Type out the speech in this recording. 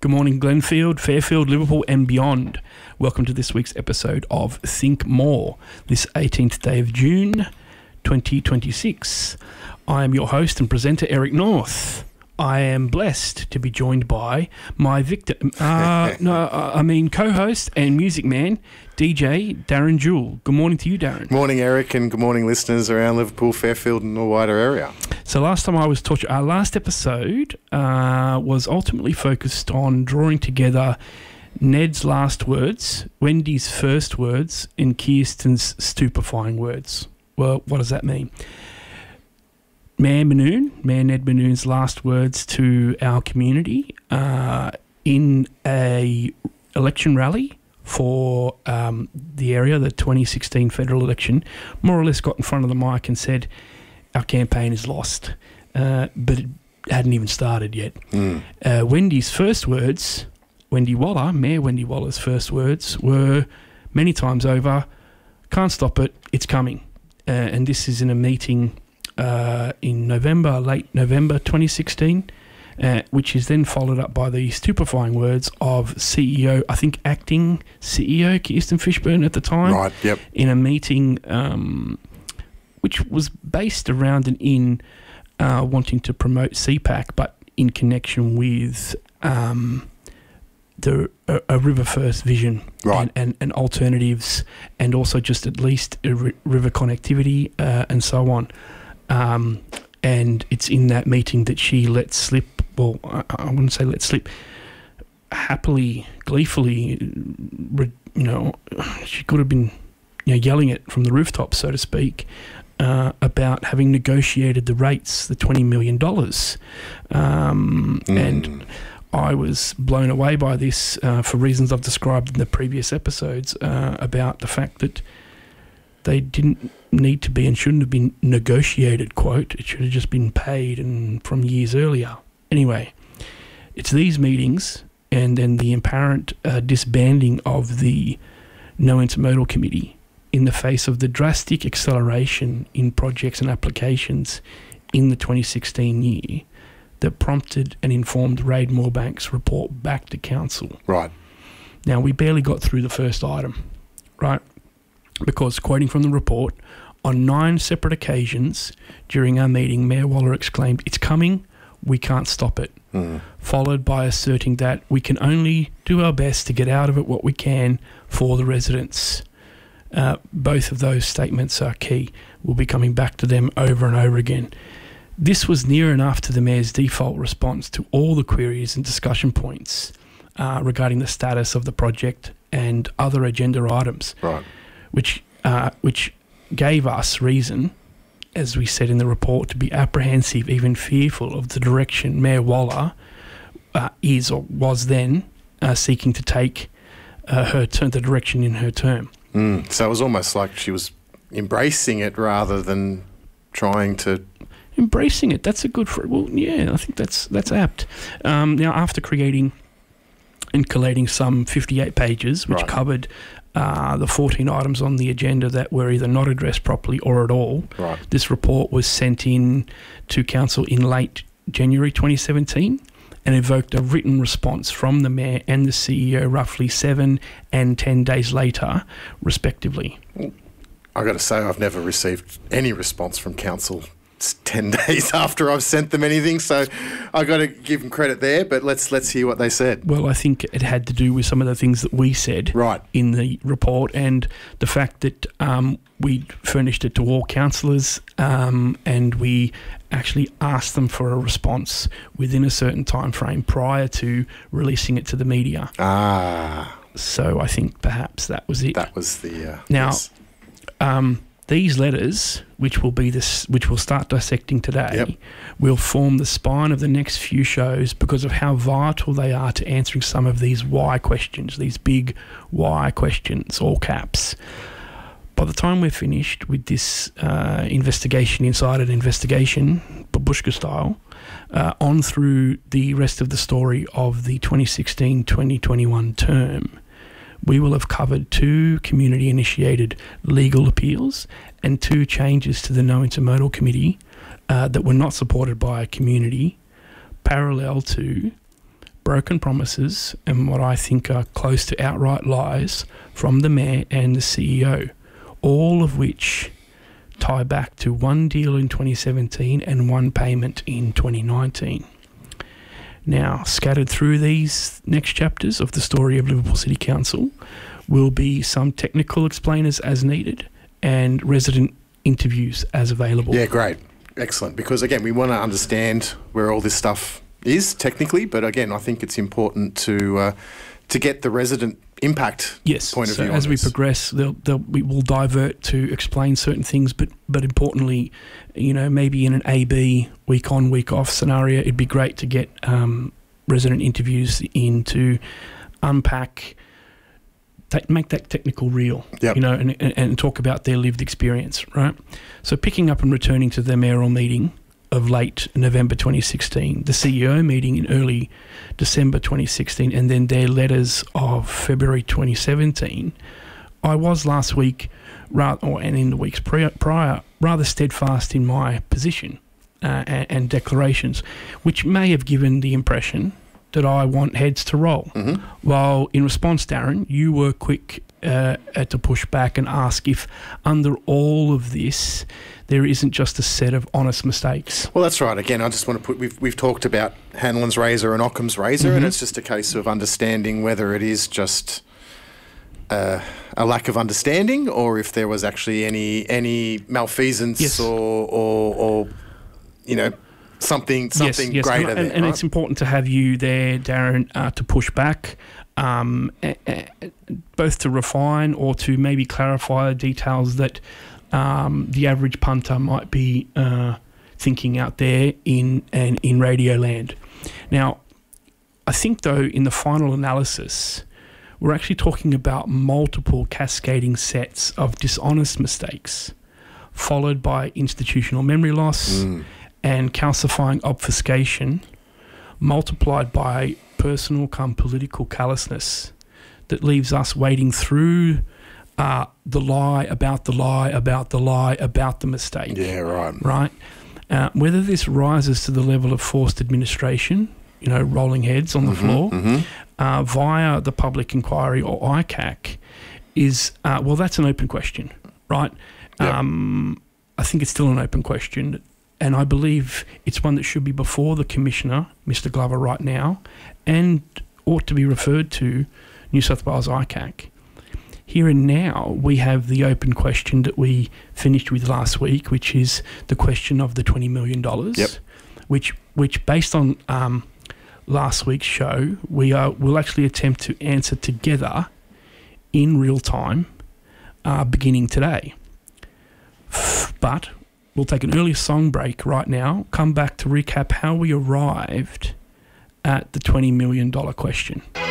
Good morning, Glenfield, Fairfield, Liverpool and beyond. Welcome to this week's episode of Think More, this 18th day of June 2026. I am your host and presenter, Eric North. I am blessed to be joined by my co-host and music man, DJ Darren Jewell. Good morning to you, Darren. Morning, Eric, and good morning, listeners around Liverpool, Fairfield and the wider area. So last time I was taught, our last episode was ultimately focused on drawing together Ned's last words, Wendy's first words, and Kirsten's stupefying words. Well, what does that mean? Mayor Ned Mannoun's last words to our community in a election rally for the area, the 2016 federal election, more or less got in front of the mic and said, our campaign is lost, but it hadn't even started yet. Wendy's first words, Mayor Wendy Waller's first words were many times over, can't stop it, it's coming. And this is in a meeting in late November 2016, which is then followed up by the stupefying words of CEO, I think acting CEO Kirsten Fishburn at the time, right, yep, in a meeting which was based around and in wanting to promote CPAC, but in connection with a river first vision, right, and alternatives, and also just at least river connectivity and so on. And it's in that meeting that she let slip, well, I wouldn't say let slip, happily, gleefully, she could have been yelling it from the rooftop, so to speak, about having negotiated the rates, the $20 million. And I was blown away by this for reasons I've described in the previous episodes about the fact that they didn't need to be and shouldn't have been negotiated, quote. It should have just been paid and from years earlier. Anyway, it's these meetings and then the apparent disbanding of the No Intermodal Committee in the face of the drastic acceleration in projects and applications in the 2016 year that prompted and informed Raid Moorebank's report back to council. Right. Now, we barely got through the first item, right? Because, quoting from the report, on 9 separate occasions during our meeting, Mayor Waller exclaimed, "It's coming, we can't stop it," followed by asserting that we can only do our best to get out of it what we can for the residents. Both of those statements are key. We'll be coming back to them over and over again. This was near enough to the Mayor's default response to all the queries and discussion points regarding the status of the project and other agenda items, right, which gave us reason, as we said in the report, to be apprehensive, even fearful of the direction Mayor Waller is or was then seeking to take the direction in her term. So it was almost like she was embracing it rather than trying to... Embracing it, that's a good... Well, yeah, I think that's apt. Now, after creating and collating some 58 pages, which covered the 14 items on the agenda that were either not addressed properly or at all, this report was sent in to council in late January 2017 and evoked a written response from the Mayor and the CEO roughly 7 and 10 days later, respectively. I've got to say, I've never received any response from council 10 days after I've sent them anything, so I've got to give them credit there, but let's hear what they said. Well, I think it had to do with some of the things that we said in the report, and the fact that we furnished it to all councillors, and we actually asked them for a response within a certain time frame prior to releasing it to the media. So I think perhaps that was it. That was the... now, these letters, which we'll start dissecting today, will form the spine of the next few shows because of how vital they are to answering some of these why questions, these big why questions, all caps. By the time we're finished with this investigation inside an investigation, babushka style, on through the rest of the story of the 2016-2021 term, we will have covered 2 community-initiated legal appeals and 2 changes to the No Intermodal Committee that were not supported by a community, parallel to broken promises and what I think are close to outright lies from the Mayor and the CEO, all of which tie back to one deal in 2017 and one payment in 2019. Now, scattered through these next chapters of the story of Liverpool City Council will be some technical explainers as needed and resident interviews as available. Yeah, great. Excellent. Because, again, we want to understand where all this stuff is technically, but, again, I think it's important to get the resident impact point of view. As we progress, we will divert to explain certain things, but importantly, maybe in an A/B week on, week off scenario, it'd be great to get resident interviews in to unpack, make that technical real, and talk about their lived experience, right? So picking up and returning to the mayoral meeting of late November 2016, the CEO meeting in early December 2016, and then their letters of February 2017, I was last week, and in the weeks prior, rather steadfast in my position and declarations, which may have given the impression that I want heads to roll. Mm-hmm. While in response, Darren, you were quick to push back and ask if under all of this there isn't just a set of honest mistakes. Well, that's right. Again, I just want to put, we've talked about Hanlon's razor and Occam's razor, mm-hmm. and it's just a case of understanding whether it is just a lack of understanding or if there was actually any malfeasance or something greater. And it's important to have you there, Darren, to push back, both to refine or to maybe clarify details that the average punter might be thinking out there in radio land. Now, I think, though, in the final analysis, we're actually talking about multiple cascading sets of dishonest mistakes, followed by institutional memory loss and calcifying obfuscation, multiplied by personal political callousness that leaves us wading through the lie about the lie about the lie about the mistake. Yeah, right. Right? Whether this rises to the level of forced administration, rolling heads on the floor, via the public inquiry or ICAC, is, that's an open question, right? Yep. I think it's still an open question, and I believe it's one that should be before the Commissioner, Mr. Glover, right now, and ought to be referred to New South Wales ICAC. Here and now, we have the open question that we finished with last week, which is the question of the $20 million, which based on last week's show, we'll actually attempt to answer together in real time, beginning today. But we'll take an early song break right now, come back to recap how we arrived at the $20 million question.